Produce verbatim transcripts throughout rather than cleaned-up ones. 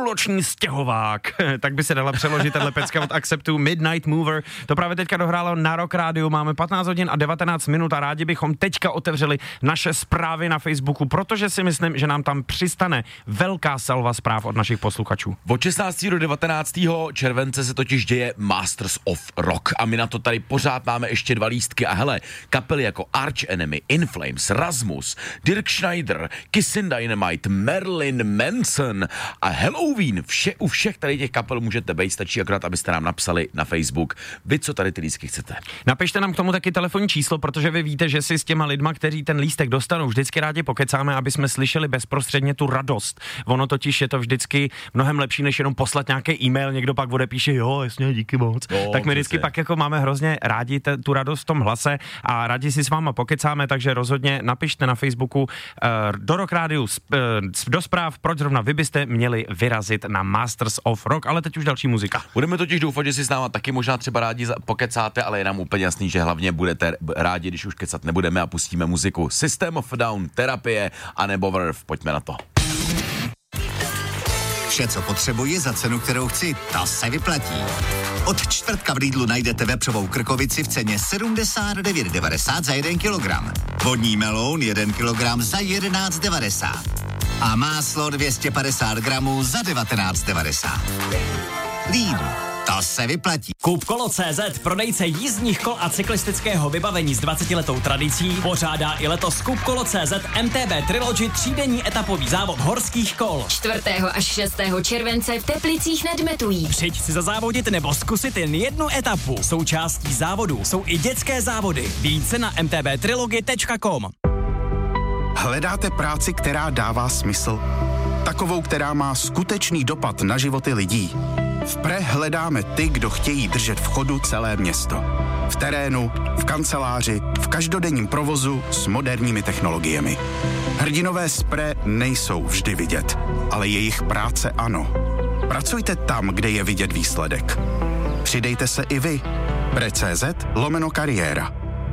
půlnoční stěhovák. Tak by se dala přeložit tahle pecka od Acceptu, Midnight Mover. To právě teďka dohrálo na Rock Rádiu. Máme patnáct hodin a devatenáct minut a rádi bychom teďka otevřeli naše zprávy na Facebooku, protože si myslím, že nám tam přistane velká salva zpráv od našich posluchačů. Od šestnáctého do devatenáctého července se totiž děje Masters of Rock a my na to tady pořád máme ještě dva lístky a hele, kapely jako Arch Enemy, In Flames, Rasmus, Dirk Schneider, Kissin Dynamite, Marilyn Manson a Halloween, vše, u všech tady těch kapel můžete být, stačí akorát, abyste nám napsali na Facebook, vy co tady ty lístky chcete. Napište nám k tomu taky telefonní číslo, protože vy víte, že si s těma lidma, kteří ten lístek dostanou, vždycky rádi pokecáme, aby jsme slyšeli bezprostředně tu radost. Ono totiž je to vždycky mnohem lepší, než jenom poslat nějaký e-mail, někdo pak odepíše, jo, jasně, díky moc. No, tak my vždycky pak jako máme hrozně rádi te, tu radost v tom hlase a rádi si s váma pokecáme, takže rozhodně napište na Facebooku uh, do Rock Rádiu uh, do zpráv, proč zrovna vy byste měli vyrazit na Masters of Rock, ale teď už další muzika. Budeme totiž doufat, že si s náma taky možná třeba rádi pokecáte, ale je nám úplně jasný, že hlavně budete rádi, když už kecat nebudeme a pustíme muziku System of a Down, Terapie a nebo Verve. Pojďme na to. Vše, co potřebuji za cenu, kterou chci, ta se vyplatí. Od čtvrtka v Lidlu najdete vepřovou krkovici v ceně sedmdesát devět devadesát za jeden kilogram. Vodní meloun jeden kilogram za jedenáct devadesát. A máslo dvě stě padesát gramů za devatenáct devadesát. Lidl. To se vyplatí. Koupkolo tečka cé zet, prodejce jízdních kol a cyklistického vybavení s dvacetiletou tradicí, pořádá i letos Koupkolo tečka cé zet em té bé Trilogy třídenní etapový závod horských kol. čtvrtého až šestého července v Teplicích nad Metují. Přijď si zazávodit nebo zkusit jen jednu etapu. Součástí závodu jsou i dětské závody. Více na em té bé trilogy tečka com. Hledáte práci, která dává smysl? Takovou, která má skutečný dopad na životy lidí? V Pre hledáme ty, kdo chtějí držet v chodu celé město. V terénu, v kanceláři, v každodenním provozu s moderními technologiemi. Hrdinové z Pre nejsou vždy vidět, ale jejich práce ano. Pracujte tam, kde je vidět výsledek. Přidejte se i vy. Pre tečka cé zet lomeno kariéra.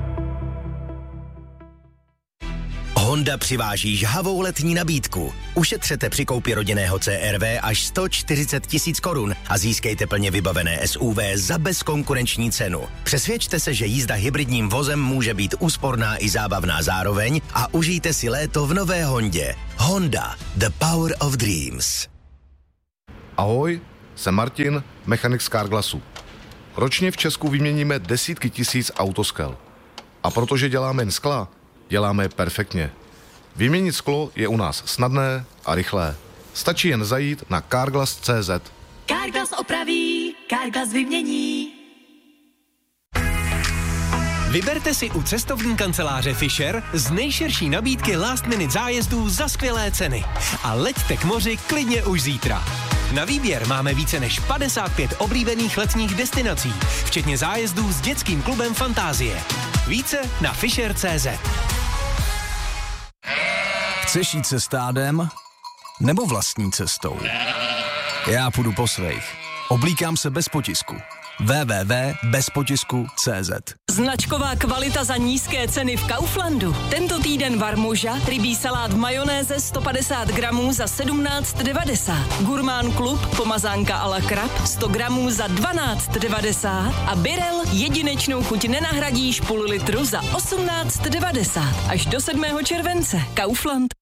Honda přiváží žhavou letní nabídku. Ušetřete při koupi rodinného cé er vé až sto čtyřicet tisíc korun a získejte plně vybavené es ú vé za bezkonkurenční cenu. Přesvědčte se, že jízda hybridním vozem může být úsporná i zábavná zároveň a užijte si léto v nové Hondě. Honda, the power of dreams. Ahoj, jsem Martin, mechanik z Carglassu. Ročně v Česku vyměníme desítky tisíc autoskel. A protože děláme jen skla, děláme je perfektně. Vyměnit sklo je u nás snadné a rychlé. Stačí jen zajít na carglass tečka cé zet. Carglass opraví, Carglass vymění. Vyberte si u cestovní kanceláře Fisher z nejširší nabídky last minute zájezdů za skvělé ceny. A leďte k moři klidně už zítra. Na výběr máme více než padesát pět oblíbených letních destinací, včetně zájezdů s dětským klubem Fantázie. Více na fisher tečka cé zet. Chceš jít se stádem? Nebo vlastní cestou? Já půjdu po svých. Oblíkám se bez potisku. w w w tečka bez potisku tečka cé zet. Značková kvalita za nízké ceny v Kauflandu. Tento týden varmuža, rybí salát v majonéze sto padesát gramů za sedmnáct devadesát. Gurmán Klub, pomazánka a la krab sto gramů za dvanáct devadesát. A Birel jedinečnou chuť nenahradíš půl litru za osmnáct devadesát. Až do sedmého července. Kaufland.